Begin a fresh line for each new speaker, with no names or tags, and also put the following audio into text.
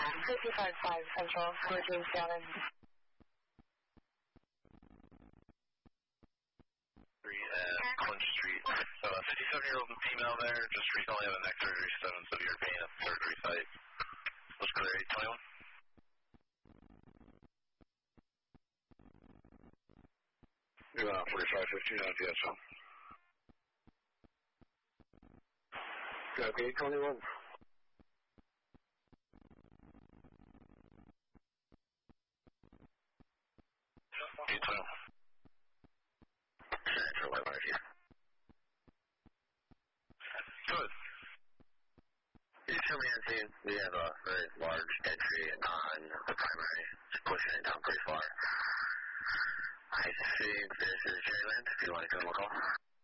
55 Central, Virgin 7.
Clinch Street. So a 57-year-old female there, just recently had a neck surgery, 7 severe pain at the surgery site. Let's go there, 821. 4515 on DSL. Okay, 821. Good.
We have a very large entry on the primary. It's pushing it down pretty far. I think this is Jalen. If you want to give him a call.